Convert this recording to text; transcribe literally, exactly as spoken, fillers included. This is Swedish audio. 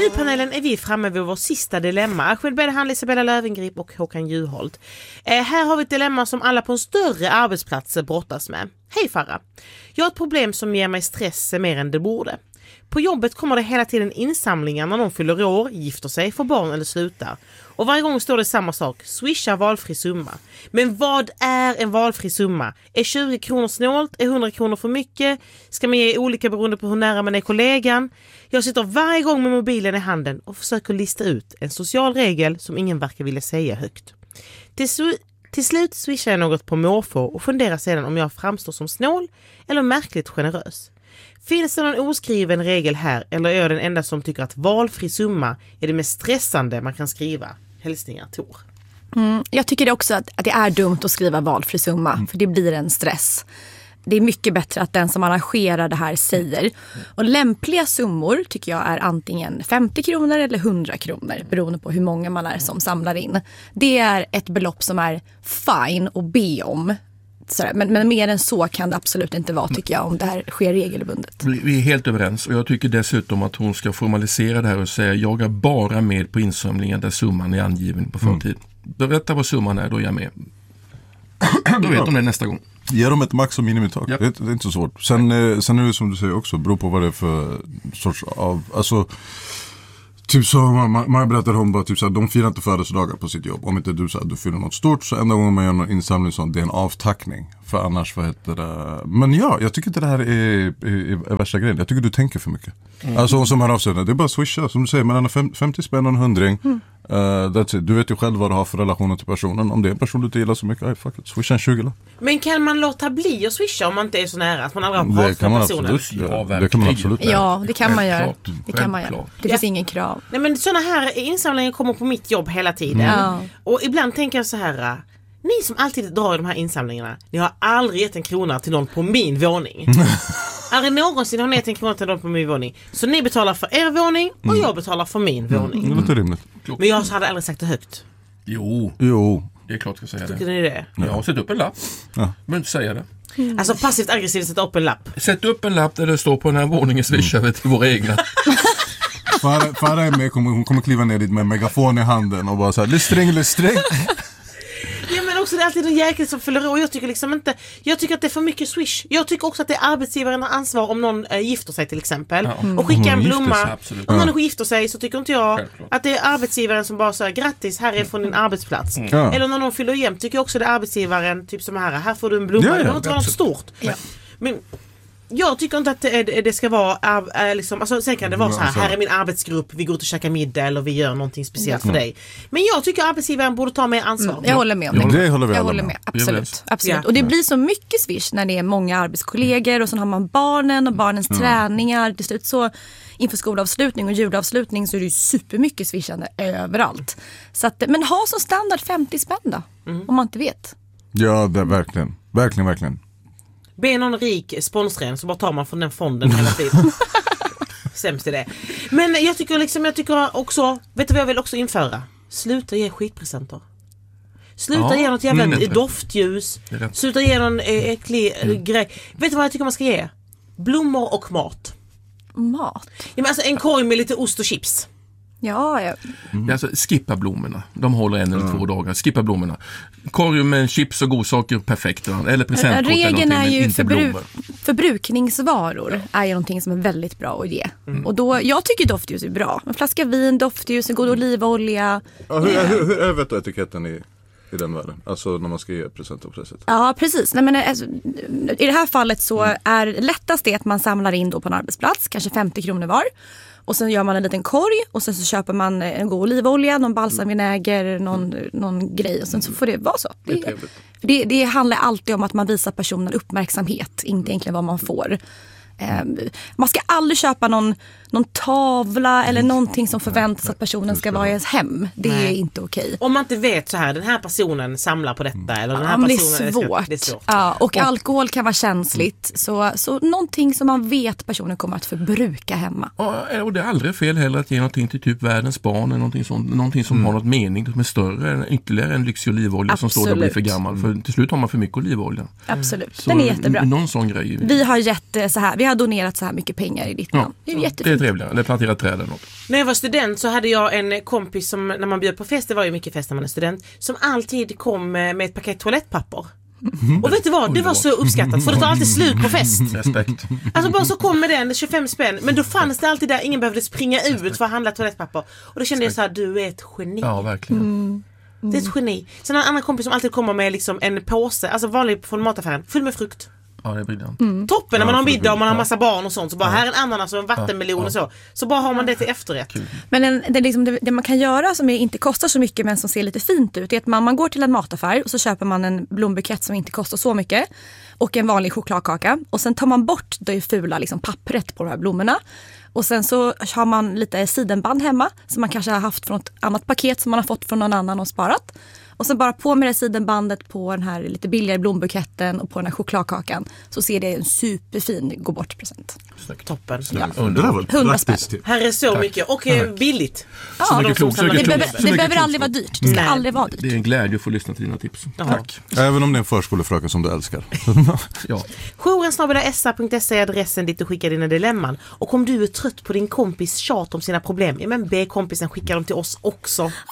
Nu panelen är vi framme vid vår sista dilemma. Ahmed Bedehan, Isabella Löwengrip och Håkan Juholt. Eh, här har vi ett dilemma som alla på en större arbetsplats brottas med. Hej Farah. Jag har ett problem som ger mig stress mer än det borde. På jobbet kommer det hela tiden insamlingar när någon fyller år, gifter sig, får barn eller slutar. Och varje gång står det samma sak. Swisha valfri summa. Men vad är en valfri summa? Är tjugo kronor snålt? Är hundra kronor för mycket? Ska man ge olika beroende på hur nära man är kollegan? Jag sitter varje gång med mobilen i handen och försöker lista ut en social regel som ingen verkar vilja säga högt. Till, su- till slut swishar jag något på måfå och funderar sedan om jag framstår som snål eller märkligt generös. Finns det någon oskriven regel här eller är jag den enda som tycker att valfri summa är det mest stressande man kan skriva? Hälsningar Tor. Mm, jag tycker det också att, att det är dumt att skriva valfri summa mm. för det blir en stress. Det är mycket bättre att den som arrangerar det här säger. Och lämpliga summor tycker jag är antingen femtio kronor eller hundra kronor beroende på hur många man är som samlar in. Det är ett belopp som är fine att be om. Sådär. Men, men mer än så kan det absolut inte vara tycker jag om det här sker regelbundet. Vi är helt överens och jag tycker dessutom att hon ska formalisera det här och säga jag är bara med på insamlingen där summan är angiven på förtid. Mm. Berätta vad summan är, då är jag med. Då vet de det nästa gång. Ge dem ett max- och minimitak. Yep. Det, det är inte så svårt. Sen, eh, sen är det som du säger också, beror på vad det är för sorts av, alltså typ så, man, man berättar om bara typ så här, de firar inte födelsedagar på sitt jobb. Om inte du så här, du fyller något stort så enda gången man gör någon insamling sånt, det är en avtackning. För annars, vad heter det? Men ja, jag tycker inte det här är, är, är värsta grejen. Jag tycker du tänker för mycket. Mm. Alltså hon som hör av sig, det är bara swisha, som du säger, mellan femtio spänn och en hundring. Mm. Uh, that's it. Du vet ju själv vad du har för relationer till personen. Om det är en person du inte gillar så mycket, aj, fuck it, swisha en tjugo. Men kan man låta bli att swisha om man inte är så nära? Att man aldrig har pratat med personen? Absolut, ja, det kan man absolut. Ja, det kan man göra. Det kan man göra. Det finns ja. ingen krav. Nej, men sådana här insamlingar kommer på mitt jobb hela tiden. Mm. Och ibland tänker jag så här, ni som alltid drar i de här insamlingarna, ni har aldrig gett en krona till någon på min våning. Aldrig någonsin har ni gett en krona till någon på min våning. Så ni betalar för er våning och mm. jag betalar för min mm. våning. Det låter rimligt. Men jag hade aldrig sagt det högt. Jo, jo. Det är klart jag ska säga Tycker det. ni det? Ja. Jag har sett upp en lapp. Ja. Men inte säga det. Mm. Alltså passivt aggressivt sätta upp en lapp. Sätt upp en lapp där det står på den här våningen swishar vi till våra egna. Farah, Farah är med, hon kommer kliva ner dit med en megafon i handen och bara så här, listring, listring. Ja, men också det är alltid en jäkel som fyller år. Jag tycker liksom inte, jag tycker att det är för mycket swish. Jag tycker också att det är arbetsgivaren har ansvar om någon äh, gifter sig till exempel. Ja. Mm. Och skicka en blomma. Sig, om någon gifter sig så tycker inte jag Självklart. Att det är arbetsgivaren som bara säger grattis, här är från din arbetsplats. Mm. Ja. Eller när någon fyller jämt tycker jag också det är arbetsgivaren typ som här, här får du en blomma. Ja, ja. Det behöver inte vara något stort. Ja. Men jag tycker inte att det, det ska vara äh, liksom, alltså, sen kan det vara så här, här är min arbetsgrupp, vi går ut och käkar middag eller vi gör någonting speciellt mm. för dig. Men jag tycker arbetsgivaren borde ta mer ansvar. Mm, jag håller med om det. det håller jag håller med, absolut. absolut. Ja. Och det blir så mycket swish när det är många arbetskollegor och sen har man barnen och barnens mm. träningar. Till slut så inför skolavslutning och julavslutning så är det ju supermycket swishande överallt. Så att, men ha som standard femtio spänn då, mm. om man inte vet. Ja, det, verkligen. Verkligen, verkligen. Be någon rik sponsren så bara tar man från den fonden hela tiden. Sämst i det. Men jag tycker liksom, jag tycker också, vet du vad jag vill också införa? Sluta ge skitpresenter. Sluta ja, ge något jävla doftljus. Sluta ge någon äcklig mm. grej. Vet du vad jag tycker man ska ge? Blommor och mat. Mat? Ja, men alltså en korg med lite ost och chips. Ja, ja. Mm. Alltså, skippa blommorna. De håller en eller mm. två dagar. Skippa blommorna. Korg med chips och godsaker, perfekt. Eller presentkort. Regeln är ju förbru- förbrukningsvaror är ju någonting som är väldigt bra att ge. Mm. Och då, jag tycker doftljus är bra. En flaska vin, doftljus, en god olivolja. Ja, hur, yeah. hur, hur är vet du etiketten i, i den världen? Alltså när man ska ge presenter på det sättet. Ja, precis. Nej, men, alltså, i det här fallet så mm. är lättast det att man samlar in då på en arbetsplats. Kanske femtio kronor var. Och sen gör man en liten korg och sen så köper man en god olivolja, någon balsamvinäger, någon, någon grej och sen så får det vara så. Det, det, det handlar alltid om att man visar personen uppmärksamhet, inte egentligen vad man får. Eh, man ska aldrig köpa någon, någon tavla eller någonting som förväntas att personen ska vara i ens hem. Det Nej. är inte okej. Om man inte vet så här, den här personen samlar på detta eller den här ja, personen... Det är svårt. Det är svårt. Ja, och, och alkohol kan vara känsligt. Mm. Så, så någonting som man vet personen kommer att förbruka hemma. Ja, och det är aldrig fel heller att ge någonting till typ världens barn eller någonting, sånt, någonting som mm. har något mening som är större än ytterligare en lyxig olivolja som står där och blir för gammal. För till slut har man för mycket olivolja. Absolut, så den är jättebra. Någon sån grej. Vi har gett så här, vi har donerat så här mycket pengar i ditt namn. Det är jättefint. Det är trevligare, eller plantera träden. När jag var student så hade jag en kompis som, när man bjöd på fest, det var ju mycket fest när man är student, som alltid kom med ett paket toalettpapper. Mm. Och vet du vad, det var så uppskattat, för det tar alltid slut på fest. Respekt. Alltså bara så kom med den, tjugofem spänn, men då fanns det alltid där, ingen behövde springa ut för att handla toalettpapper. Och då kände jag så här, du är ett geni. Ja, verkligen. Mm. Det är ett geni. Sen har en annan kompis som alltid kommer med liksom en påse, alltså vanlig från mataffären, full med frukt. Ja, det är briljant. Mm. Toppen när man ja, har middag och man har ja. massa barn och sånt. Så bara ja. här är en ananas och en vattenmelon ja. och så. Så bara har man det till efterrätt. Kul. Men en, det, liksom, det, det man kan göra som inte kostar så mycket men som ser lite fint ut är att man, man går till en mataffär och så köper man en blombukett som inte kostar så mycket och en vanlig chokladkaka. Och sen tar man bort det fula liksom, pappret på de här blommorna. Och sen så har man lite sidenband hemma som man kanske har haft från ett annat paket som man har fått från någon annan och sparat. Och sen bara på med det sidenbandet på den här lite billigare blombuketten och på den här chokladkakan så ser det en superfin gå bort present. Toppen. Ja. Det där var praktiskt till. Här är så Tack. mycket och mm. billigt. Ja, så mycket klok, så mycket det behöver, så det mycket behöver klok. aldrig vara dyrt. Det ska Nej. aldrig vara dyrt. Det är en glädje att få lyssna till dina tips. Ja. Tack. Även om det är en förskolefröken som du älskar. Ja. Jouren snabel-a s a punkt se är adressen dit du skickar dina dilemman. Och om du är trött på din kompis tjat om sina problem, ja men be kompisen skicka dem till oss också.